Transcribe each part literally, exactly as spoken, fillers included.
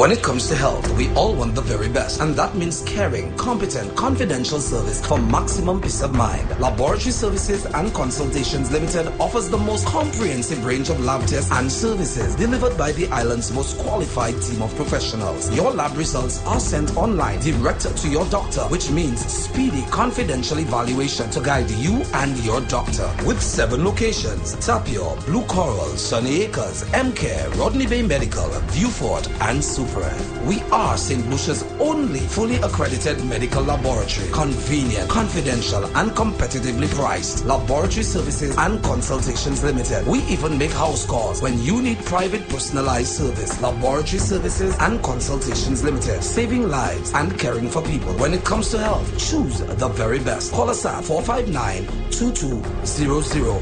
When it comes to health, we all want the very best, and that means caring, competent, confidential service for maximum peace of mind. Laboratory Services and Consultations Limited offers the most comprehensive range of lab tests and services delivered by the island's most qualified team of professionals. Your lab results are sent online direct to your doctor, which means speedy, confidential evaluation to guide you and your doctor. With seven locations: Tapio, Blue Coral, Sunny Acres, M-Care, Rodney Bay Medical, Viewfort, and Super F. We are Saint Lucia's only fully accredited medical laboratory. Convenient, confidential, and competitively priced. Laboratory Services and Consultations Limited. We even make house calls when you need private personalized service. Laboratory Services and Consultations Limited. Saving lives and caring for people. When it comes to health, choose the very best. Call us at four five nine, two two zero zero.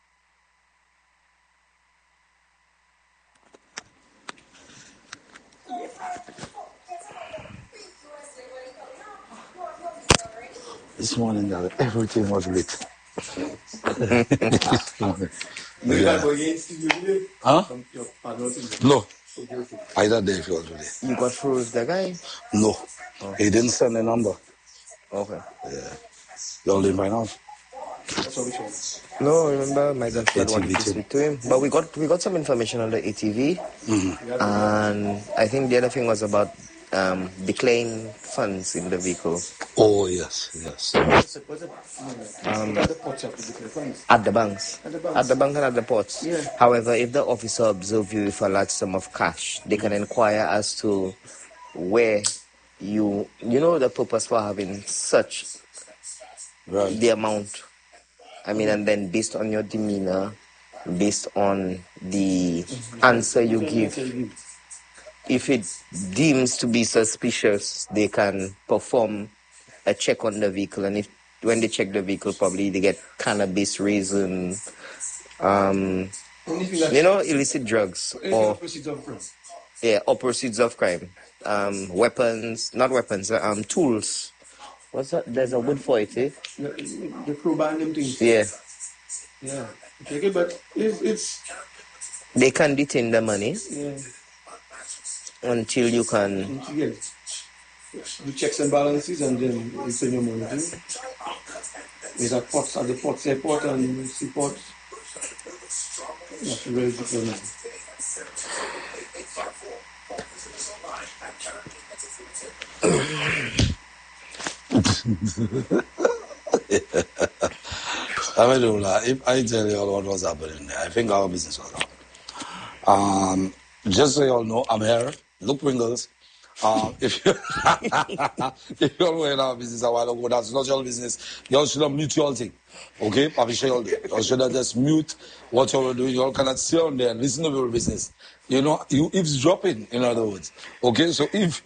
This morning, uh, everything was lit. Yeah. Huh? No. I don't know if he was with it. You got through with the guy? No. Oh. He didn't send a number. Okay. Yeah. You all didn't find out? No, remember, myself had wanted to speak to him. But we got we got some information on the A T V. Mm-hmm. And I think the other thing was about um, declaring funds in the vehicle. Oh, yes, yes. Um, at the banks. At the banks. At the bank and at the ports. Yeah. However, if the officer observes you with a large sum of cash, they can inquire as to where you, you know the purpose for having such right. the amount. I mean, and then based on your demeanor, based on the answer you give, if it deems to be suspicious, they can perform a check on the vehicle. And if when they check the vehicle, probably they get cannabis, resin, um, you know, illicit drugs, or yeah, or proceeds of crime, um, weapons, not weapons, um, tools. What's that? There's a word for it, eh? The, the crowbar and them things. Yeah. Yeah. Okay, but it's, it's... They can detain the money. Yeah. Until you can... Until you get the checks and balances and then you send your money to. There's a ports at the ports airport and seaport. You have to really do the money. I mean, if I tell you all what was happening there, I think our business was up. Um, just so you all know, I'm here. Look, Pringles. Um, if you if you all were in our business a while ago, that's not your business. You all should have mute your thing. Okay? Papi should You should have just mute what you all doing. You all cannot sit on there and listen to your business. You know, you eavesdropping, in other words. Okay? So if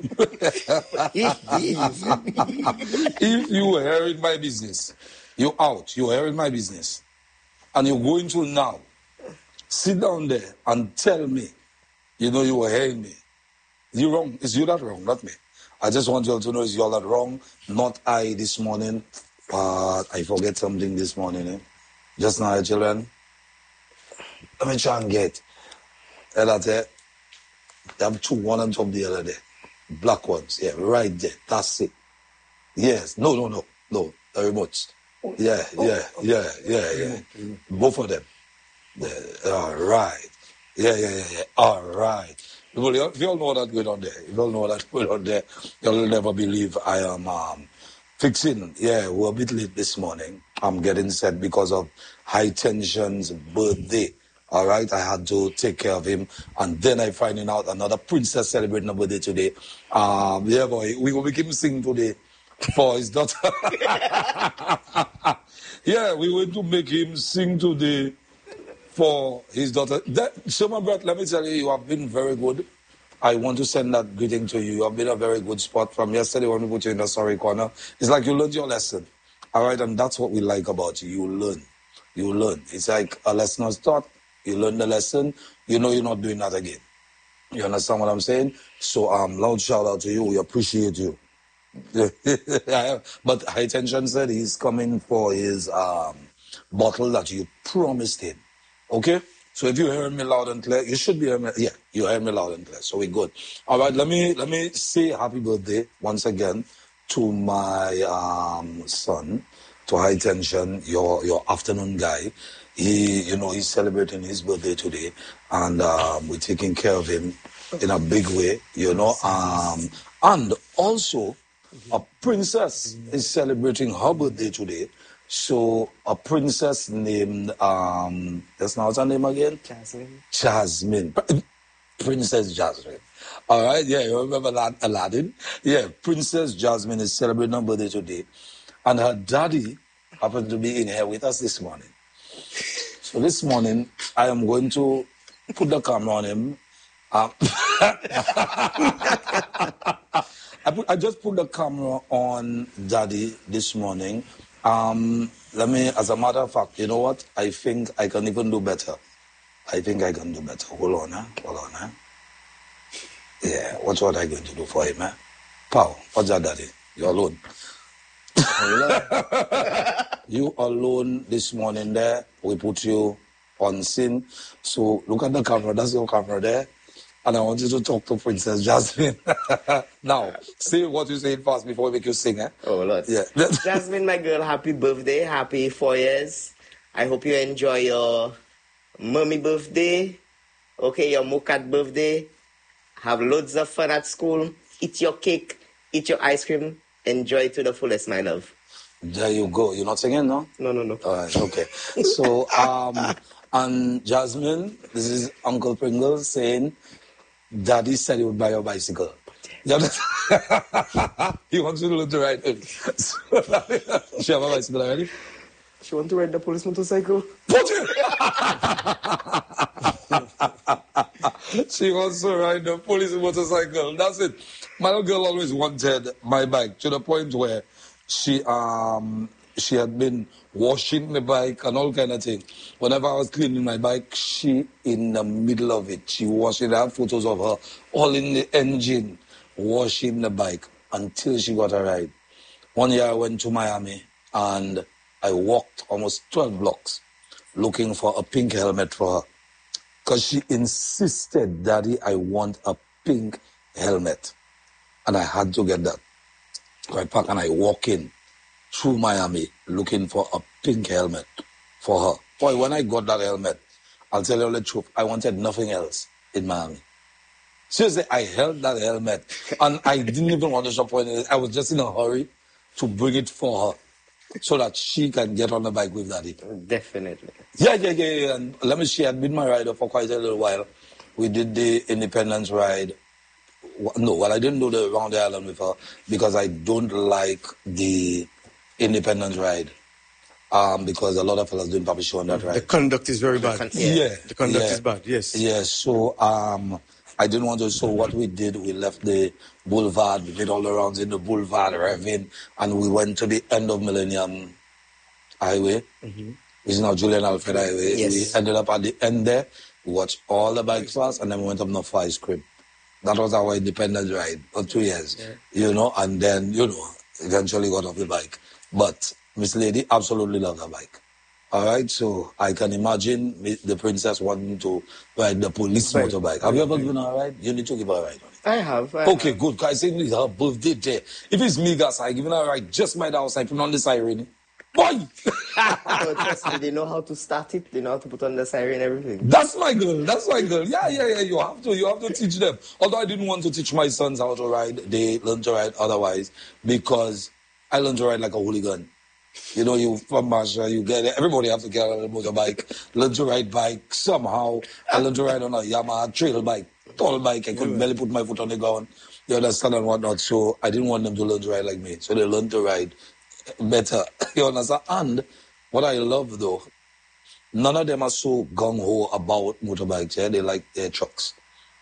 if you were here in my business, you out, you're here in my business, and you're going to now sit down there and tell me, you know, you were hearing me. You're wrong. It's you that wrong, not me. I just want you all to know it's you all that wrong, not I this morning. But I forget something this morning. Eh? Just now, children. Let me try and get. And that's it. They have two, one on top of the other there. Black ones. Yeah, right there. That's it. Yes. No, no, no. No. Very much. Yeah, yeah, yeah, yeah, yeah. Both of them. Yeah, all right. Yeah, yeah, yeah, yeah. All right. Well, if you all know that going on there, if you all know that going on there, you'll never believe I am um, fixing. Yeah, we're a bit late this morning. I'm getting set because of High Tension's birthday. All right, I had to take care of him. And then I finding out another princess celebrating her birthday today. Um, yeah, boy, we will make him sing today for his daughter. Yeah, we went to make him sing today for his daughter. That, so, my brother, let me tell you, you have been very good. I want to send that greeting to you. You have been a very good spot from yesterday when we put you in the sorry corner. It's like you learned your lesson. All right, and that's what we like about you. You learn. You learn. It's like a lesson was taught. You learn the lesson. You know you're not doing that again. You understand what I'm saying? So, um, loud shout out to you. We appreciate you. But High Tension said he's coming for his um bottle that you promised him. Okay? So if you hear me loud and clear, you should be hearing me. Yeah, you hear me loud and clear. So we're good. All right, let me let me say happy birthday once again to my um, son, to High Tension, your your afternoon guy. He, you know, he's celebrating his birthday today, and um, we're taking care of him in a big way, you know. Um, and also, a princess is celebrating her birthday today. So a princess named, um, that's not her name again? Jasmine. Jasmine. Princess Jasmine. All right, yeah, you remember that Aladdin? Yeah, Princess Jasmine is celebrating her birthday today. And her daddy happened to be in here with us this morning. So this morning, I am going to put the camera on him. Um, I, put, I just put the camera on Daddy this morning. Um, let me, as a matter of fact, you know what? I think I can even do better. I think I can do better. Hold on, eh? Hold on, eh? Yeah, what's what I going to do for him, eh? Pow, what's that, Daddy? You're alone. You alone this morning there. We put you on scene. So look at the camera. That's your camera there. And I want you to talk to Princess Jasmine. Now, say what you say fast before we make you sing, eh? Oh, Lord. Yeah. Jasmine, my girl, happy birthday. Happy four years. I hope you enjoy your mommy birthday. Okay, your Mokat birthday. Have loads of fun at school. Eat your cake. Eat your ice cream. Enjoy to the fullest, my love. There you go. You're not singing, no? No, no, no. All right, okay. So, um, and Jasmine, this is Uncle Pringles saying, Daddy said he would buy your bicycle. You understand? He wants you to learn to ride it. She have a bicycle already? She want to ride the police motorcycle? Put it! She wants to ride the police motorcycle. That's it. My little girl always wanted my bike to the point where she um she had been washing the bike and all kind of thing. Whenever I was cleaning my bike, she in the middle of it. She washing. I have photos of her all in the engine, washing the bike until she got a ride. One year I went to Miami and I walked almost twelve blocks looking for a pink helmet for her. Because she insisted, Daddy, I want a pink helmet. And I had to get that. So I park and I walk in through Miami looking for a pink helmet for her. Boy, when I got that helmet, I'll tell you the truth, I wanted nothing else in Miami. Seriously, I held that helmet and I didn't even want to disappoint her. I was just in a hurry to bring it for her so that she can get on the bike with Daddy. Definitely. Yeah, yeah, yeah, yeah. And let me see, I'd been my rider for quite a little while. We did the Independence ride. No, well, I didn't do the round the island with her because I don't like the Independence ride. Um, because a lot of fellas doing puppy show on that ride. The conduct is very bad. Con- Yeah. yeah. The conduct yeah. is bad, yes. Yeah, so um, I didn't want to. So what we did, we left the boulevard, we did all the rounds in the boulevard, revving, and we went to the end of Millennium Highway, mm-hmm. which is now Julian Alfred Highway. Yes. We ended up at the end there, we watched all the bikes first, and then we went up north for ice cream. That was our independence ride for two years, yeah. you know, and then, you know, eventually got off the bike. But Miss Lady absolutely loved her bike. All right, so I can imagine the princess wanting to ride the police right. motorbike. Have you ever given her a ride? You need to give her a ride on it. I have. I okay, have. good. Because I say it's her birthday day. If it's me, guys, I giving her a ride just by the outside, put on the siren. Boy! Oh, trust me, they know how to start it. They know how to put on the siren and everything. That's my girl. That's my girl. Yeah, yeah, yeah. You have to. You have to teach them. Although I didn't want to teach my sons how to ride, they learned to ride otherwise because I learned to ride like a hooligan. You know, you from Marshall, you get it. Everybody have to get on a motorbike, learn to ride bike somehow. I learned to ride on a Yamaha trail bike, tall bike. I could barely put my foot on the ground. You understand and whatnot. So I didn't want them to learn to ride like me. So they learned to ride better. You understand? And what I love though, none of them are so gung-ho about motorbikes. Yeah? They like their trucks.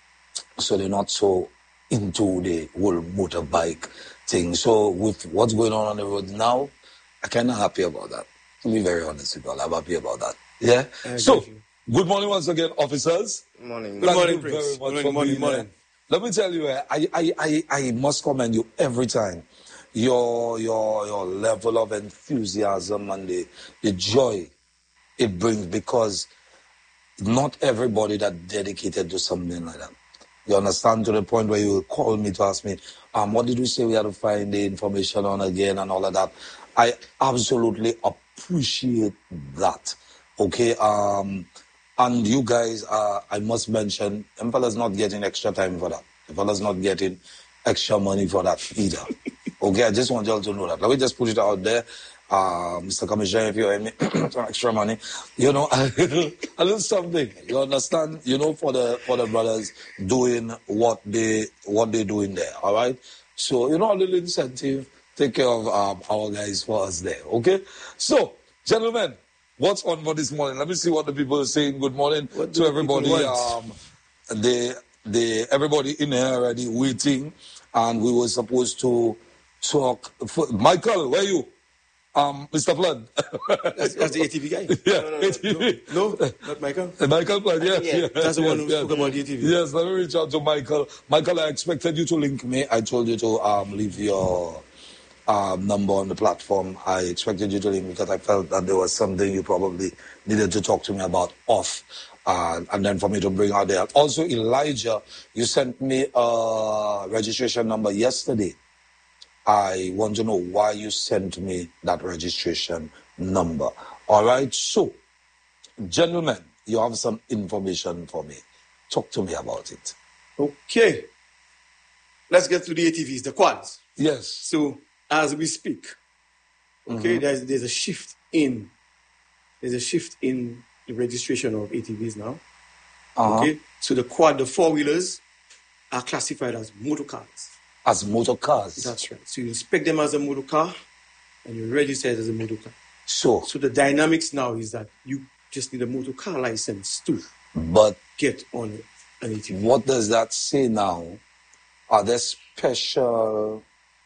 So they're not so into the whole motorbike thing. So with what's going on on the road now, I'm kind of happy about that. To be very honest with you, I'm happy about that. Yeah? So, good morning once again, officers. Morning. Good morning, Thank you Prince. very much Good for morning, being morning. here. Let me tell you, I, I, I, I must commend you every time. Your, your, your level of enthusiasm and the, the joy it brings, because not everybody that dedicated to something like that. You understand, to the point where you will call me to ask me, um, what did we say we had to find the information on again and all of that. I absolutely appreciate that. Okay, um, and you guys, uh, I must mention, them fellas not getting extra time for that. The fellas not getting extra money for that either. Okay, I just want y'all to know that. Let me just put it out there. Uh, Mister Commissioner, if you owe me some extra money, you know, a little, a little something. You understand? You know, for the for the brothers doing what they what they doing there. All right. So you know, a little incentive. Take care of um, our guys for us there. Okay. So, gentlemen, what's on for this morning? Let me see what the people are saying. Good morning What to do everybody. people want? Um, they they everybody in here already waiting, and we were supposed to talk. For, Michael, where are you? Um, Mister Flood. That's, that's the A T V guy. Yeah, No, no, no, no, no, no, not Michael. Michael Flood, yes, yeah, yes, That's the yes, one who yes. spoke about the A T V. Yes, let me reach out to Michael. Michael, I expected you to link me. I told you to um, leave your um, number on the platform. I expected you to link me because I felt that there was something you probably needed to talk to me about off. Uh, and then for me to bring out there. Also, Elijah, you sent me a registration number yesterday. I want to know why you sent me that registration number. All right. So, gentlemen, you have some information for me. Talk to me about it. Okay. Let's get to the A T Vs, the quads. Yes. So, as we speak, okay, Mm-hmm. there's there's a shift in there's a shift in the registration of A T Vs now. Uh-huh. Okay. So the quad, the four wheelers are classified as motor cars. As motor cars. That's right. So you inspect them as a motor car and you register it as a motor car. So, So the dynamics now is that you just need a motor car license to but get on an A T V. what does that say now? Are there special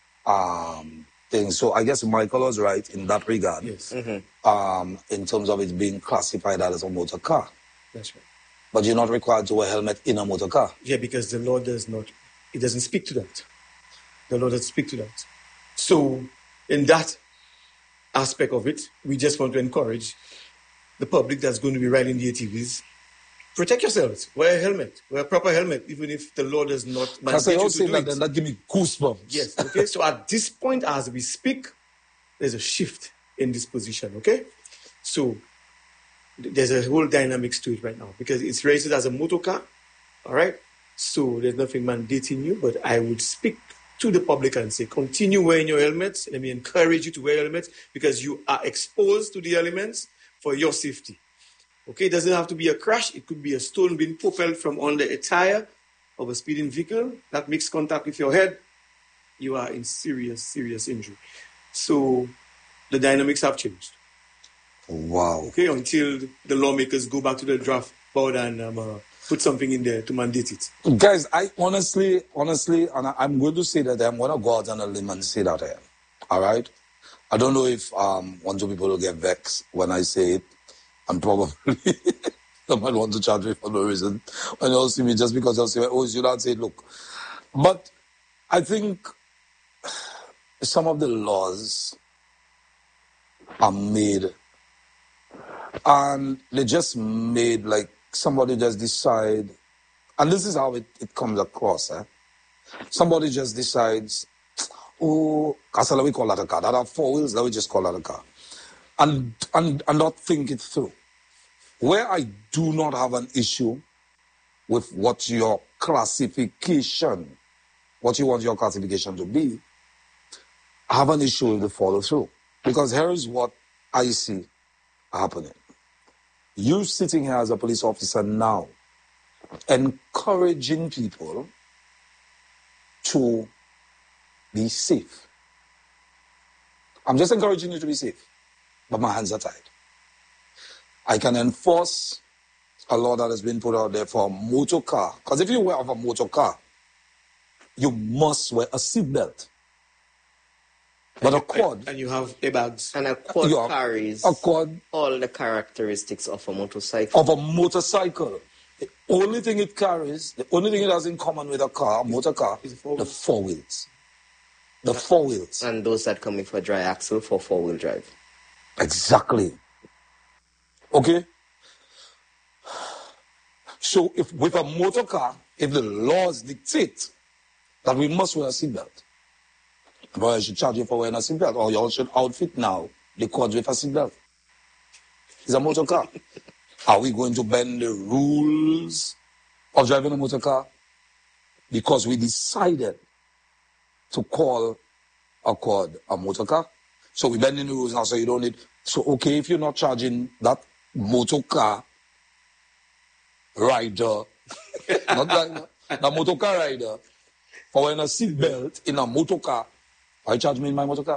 um, things? So I guess Michael was right in that regard. Yes, Um, in terms of it being classified as a motor car. that's right. But you're not required to wear a helmet in a motor car. Yeah, because the law does not, it doesn't speak to that. The law doesn't speak to that. So in that aspect of it, we just want to encourage the public that's going to be riding the A T Vs, protect yourselves. Wear a helmet. Wear a proper helmet, even if the law does not Because I mandate you also to say do that, it. then that give me goosebumps. Yes, okay. So at this point, as we speak, there's a shift in this position, okay? So th- there's a whole dynamics to it right now because it's registered as a motor car, all right? So there's nothing mandating you, but I would speak to the public and say, continue wearing your helmets. Let me encourage you to wear helmets because you are exposed to the elements for your safety. Okay, it doesn't have to be a crash. It could be a stone being propelled from under a tire of a speeding vehicle that makes contact with your head. You are in serious, serious injury. So the dynamics have changed. Wow. Okay, until the lawmakers go back to the draft board and um, uh, put something in there to mandate it. Guys, I honestly, honestly, and I, I'm going to say that I'm going to go out on a limb and say that here. All right? I don't know if um, one or two people will get vexed when I say it. And probably they might want to charge me for no reason. When they'll see me, just because they'll say, oh, you not say it, look. But I think some of the laws are made, and they just made like somebody just decide, and this is how it, it comes across. Eh? Somebody just decides, oh, Casa, let me call that a car. That have four wheels, let me just call that a car. And, and, and not think it through. Where I do not have an issue with what your classification, what you want your classification to be, I have an issue with the follow through. Because here is what I see happening. You sitting here as a police officer now, encouraging people to be safe. I'm just encouraging you to be safe, but my hands are tied. I can enforce a law that has been put out there for a motor car. Because if you wear a motor car, you must wear a seatbelt. But a quad... And you have airbags. And a quad you have carries a quad all the characteristics of a motorcycle. of a motorcycle. The only thing it carries, the only thing it has in common with a car, a motor car, Is the four the wheels. four wheels. The four wheels. And those that come with a dry axle for four-wheel drive. Exactly. Okay? So if with a motor car, if the laws dictate that we must wear a seatbelt, well, I should charge you for wearing a seatbelt, or you all should outfit now the quads with a seatbelt. It's a motor car. Are we going to bend the rules of driving a motor car? Because we decided to call a quad a motor car. So we're bending the rules now, so you don't need... So, okay, if you're not charging that motor car rider, not driver, the motor car rider, for wearing a seatbelt in a motor car, why charge me in my motor car?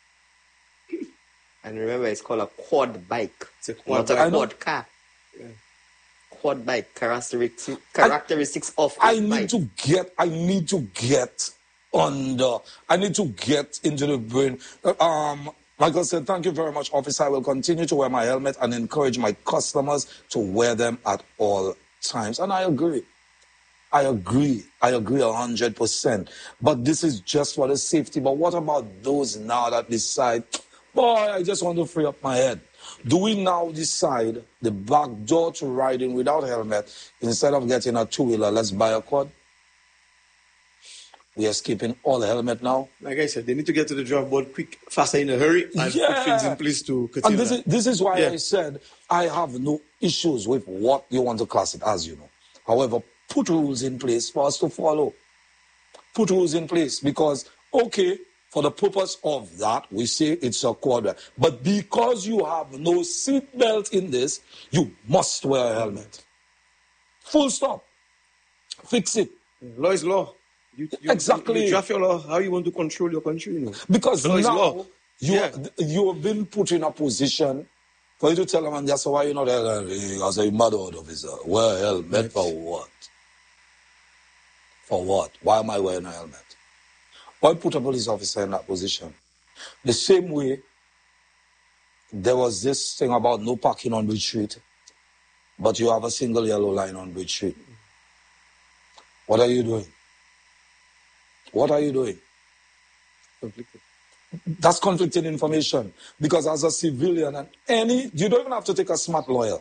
And remember, it's called a quad bike. It's a quad not bike. a quad car. Yeah. Quad bike, characteristics, characteristics I, of I this need bike. to get, I need to get under, I need to get into the brain. Uh, Um, like I said, thank you very much, officer. I will continue to wear my helmet and encourage my customers to wear them at all times. And I agree. I agree. I agree a hundred percent. But this is just for the safety. But what about those now that decide, boy, I just want to free up my head? Do we now decide the back door to riding without helmet, instead of getting a two-wheeler, let's buy a quad? We are skipping all the helmet now. Like I said, they need to get to the drawing board quick, faster, in a hurry, and Yeah. put things in place to curtail And this that. is, this is why Yeah. I said I have no issues with what you want to class it as, you know. However, put rules in place for us to follow. Put rules in place because, okay, for the purpose of that, we say it's a quad. But because you have no seat belt in this, you must wear a helmet. Full stop. Fix it. Law is law. You, you, Exactly. You draft your law how you want to control your country, you know. Because Law is now law. you, Yeah. you have been put in a position for you to tell them, and that's why you're not as a mad officer. Wear a helmet Right. for what? For what? Why am I wearing a helmet? Why put a police officer in that position? The same way there was this thing about no parking on Bridge Street, but you have a single yellow line on Bridge Street. What are you doing? What are you doing? Conflicted. That's conflicting information. Because as a civilian, and any, you don't even have to take a smart lawyer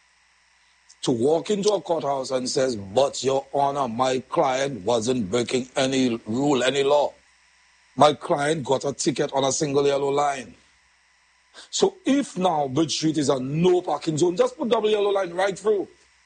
to walk into a courthouse and says, but your honor, my client wasn't breaking any rule, any law. My client got a ticket on a single yellow line. So if now Bridge Street is a no parking zone, just put double yellow line right through.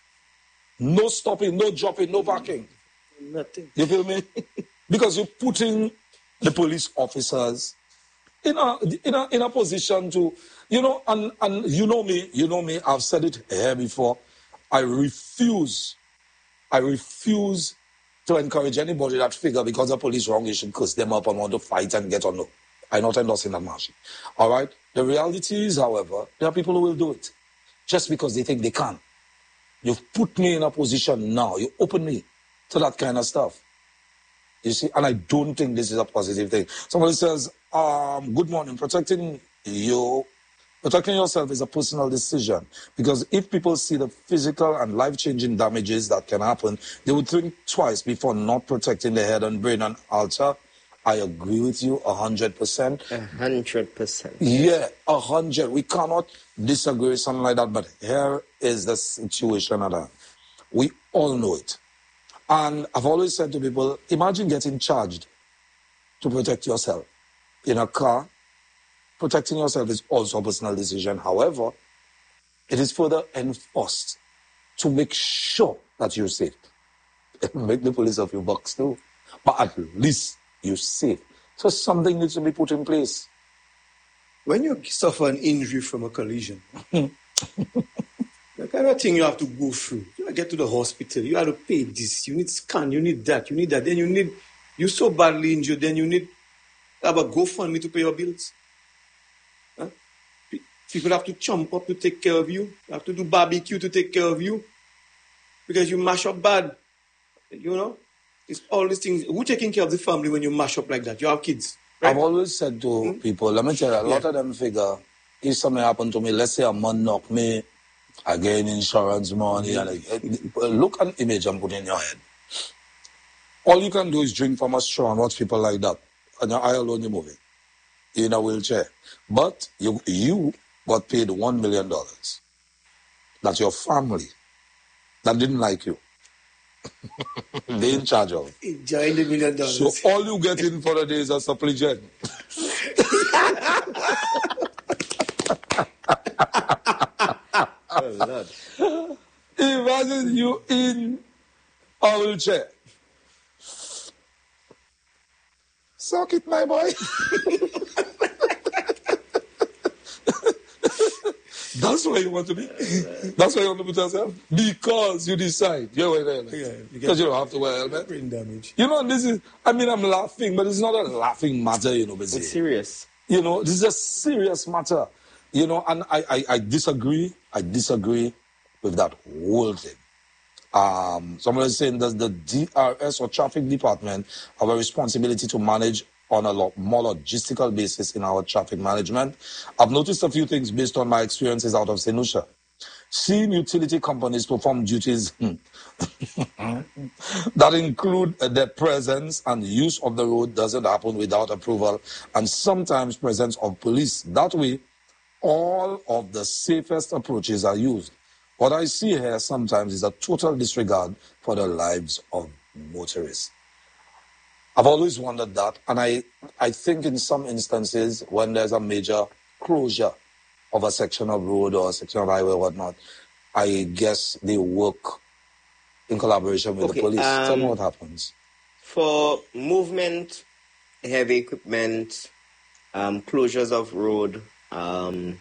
No stopping, no dropping, no parking. Nothing. You feel me? Because you're putting the police officers in a in a in a position to, you know, and and you know me, you know me. I've said it here before. I refuse, I refuse to encourage anybody that figure because the police wrong, you should curse them up and want to fight and get on. No, I'm not endorsing that marching. All right. The reality is, however, there are people who will do it just because they think they can. You've put me in a position now. You open me to that kind of stuff. You see, and I don't think this is a positive thing. Somebody says, um, good morning, protecting you, protecting yourself is a personal decision. Because if people see the physical and life-changing damages that can happen, they would think twice before not protecting their head and brain and altar. I agree with you a hundred percent. A hundred percent. Yeah, a hundred. We cannot disagree with something like that, but here is the situation at hand. We all know it. And I've always said to people, imagine getting charged to protect yourself. In a car, protecting yourself is also a personal decision. However, it is further enforced to make sure that you're safe. It will make the police of your bucks too. But at least you're safe. So something needs to be put in place. When you suffer an injury from a collision, the kind of thing you have to go through. You get to the hospital, you have to pay this, you need scan, you need that, you need that. Then you need, you're so badly injured, then you need have a GoFundMe to pay your bills. Huh? Pe- People have to chump up to take care of you. Have to do barbecue to take care of you. Because you mash up bad. You know? It's all these things. Who taking care of the family when you mash up like that? You have kids. Right? I've always said to Hmm? people, let me tell you, a lot Yeah. of them figure, if something happened to me, let's say a man knock me, I gain insurance money, and I, look at an image and put in your head. All you can do is drink from a straw and watch people like that. And your eye alone, you're moving. You're in a wheelchair. But you, you got paid one million dollars. That your family that didn't like you. They in charge of. Enjoying the million dollars. So all you get in for the day is a supply gen. Oh, Lord. Imagine you in a wheelchair. Suck it, my boy. That's where you want to be. That's where you want to put yourself. Because you decide. You wear the helmet. Yeah, Because you, you don't have to wear a helmet. Brain damage. You know, this is, I mean, I'm laughing, but it's not a laughing matter, you know. It's serious. You know, this is a serious matter. You know, and I, I, I disagree. I disagree with that whole thing. Um, somebody is saying, does the D R S or traffic department have a responsibility to manage on a lot more logistical basis in our traffic management? I've noticed a few things based on my experiences out of Saint Lucia. Seeing utility companies perform duties that include uh, their presence and use of the road doesn't happen without approval and sometimes presence of police. That way, all of the safest approaches are used. What I see here sometimes is a total disregard for the lives of motorists. I've always wondered that, and I, I think in some instances when there's a major closure of a section of road or a section of highway or whatnot, I guess they work in collaboration with okay, the police. Um, Tell me what happens. For movement, heavy equipment, um, closures of road, um,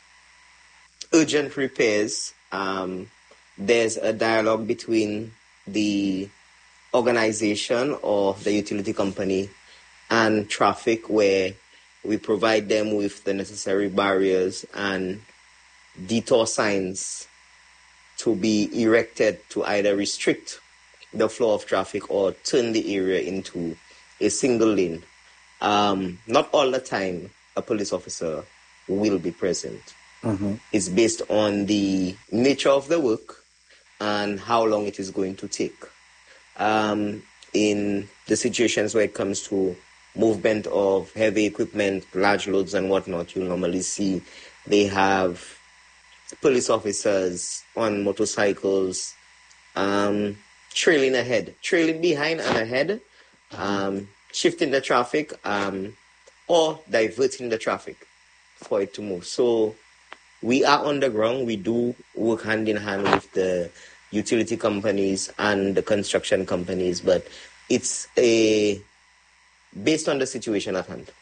urgent repairs, um, there's a dialogue between the organization or the utility company and traffic where we provide them with the necessary barriers and detour signs to be erected to either restrict the flow of traffic or turn the area into a single lane. Um, not all the time a police officer will be present. Mm-hmm. It's based on the nature of the work and how long it is going to take. Um, in the situations where it comes to movement of heavy equipment, large loads and whatnot, you'll normally see they have police officers on motorcycles um, trailing ahead, trailing behind and ahead, um, shifting the traffic um, or diverting the traffic for it to move. So we are on the ground. We do work hand in hand with the utility companies and the construction companies, but it's a based on the situation at hand.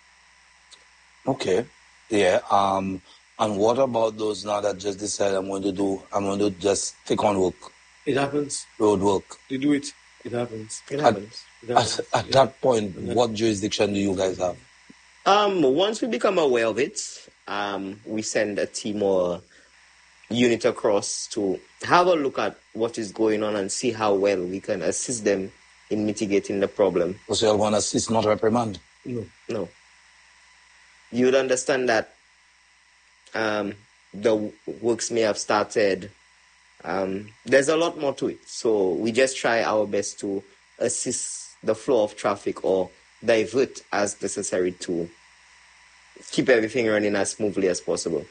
Okay. Yeah. Um. And what about those now that just decide I'm going to do, I'm going to just take on work? It happens. Road work. They do it. It happens. It happens. It happens. At, at Yeah. that point, what jurisdiction do you guys have? Um, once we become aware of it, um, we send a team or unit across to have a look at what is going on and see how well we can assist them in mitigating the problem. So you're going to assist, not reprimand? No. No. You would understand that um, the works may have started. Um, there's a lot more to it. So we just try our best to assist the flow of traffic or divert as necessary to keep everything running as smoothly as possible.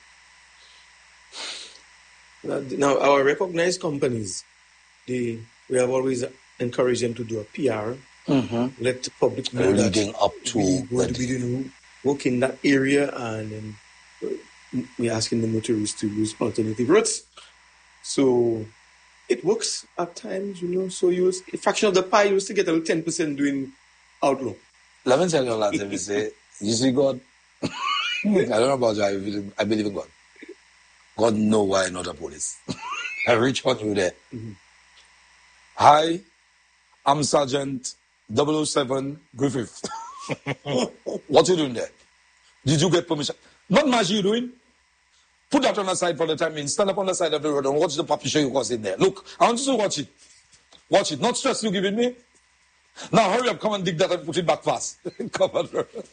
Now, now, our recognized companies, they we have always encouraged them to do a P R, Mm-hmm. let the public know Leading that up to we going to the- be doing work in that area, and then uh, we're asking the motorists to use alternative routes. So it works at times, you know. So you a fraction of the pie, you still get a little ten percent doing outlaw. Let me tell you, lads, if you say, you see God, I don't know about you, I believe, I believe in God. God know why I'm not a police. I reach on you there. Mm-hmm. Hi, I'm Sergeant double oh seven Griffith. What you doing there? Did you get permission? Not much you doing. Put that on the side for the time being. Stand up on the side of the road and watch the puppy show you was in there. Look, I want you to watch it. Watch it. Not stress you giving me. Now hurry up, come and dig that and put it back fast. Come on.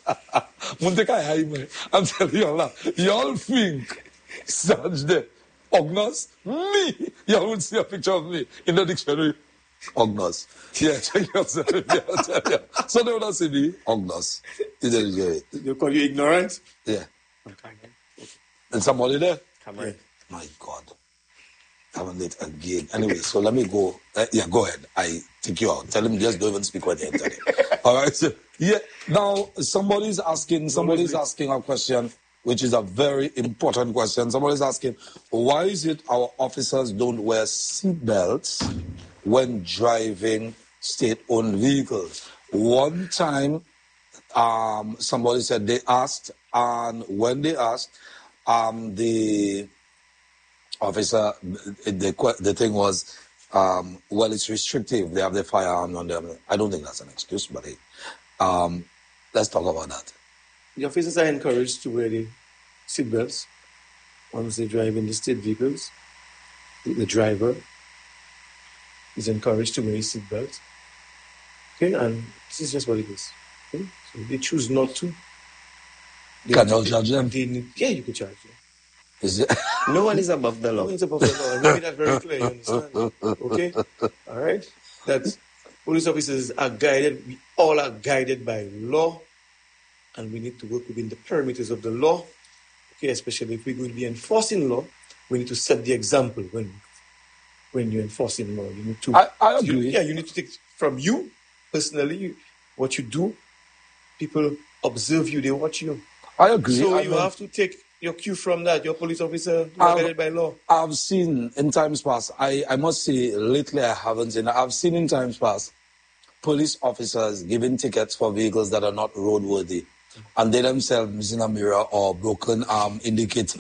I'm telling you all, y'all think such there. Ognos? Me? Y'all would see a picture of me in the dictionary. Ognos. Yeah, check yourself. Yeah, I'll tell you. So they would not see me. Ognos. You didn't get it. They call you ignorant. Yeah. And somebody there? Come on. My God. I'm late again. Anyway, so let me go. Uh, yeah, go ahead. I take you out. Tell him just don't even speak when you're today. All right. So, yeah. Now, somebody's asking, somebody's asking a question, which is a very important question. Somebody's asking, why is it our officers don't wear seatbelts when driving state-owned vehicles? One time, um, somebody said they asked, and when they asked, um, the officer, the, the thing was, um, well, it's restrictive. They have their firearm on them. I don't think that's an excuse, but hey, um, let's talk about that. The officers are encouraged to wear the seatbelts once they drive in the state vehicles. The, the driver is encouraged to wear his seatbelt. Okay, and this is just what it is. Okay? So if they choose not to. Can you charge them? They need, yeah, you can charge them. Is it? No one is above the law. No one is above the law. We made that very clear, you understand? Okay? All right? That police officers are guided, we all are guided by law, and we need to work within the parameters of the law. Okay, especially if we're going to be enforcing law, we need to set the example when when you're enforcing law. You need to I, I agree. You, yeah, you need to take from you personally what you do. People observe you, they watch you. I agree. So I you mean, have to take your cue from that. Your police officer, you are guided by law. I've seen in times past, I, I must say lately I haven't seen, I've seen in times past police officers giving tickets for vehicles that are not roadworthy, and they themselves missing a mirror or broken arm indicator.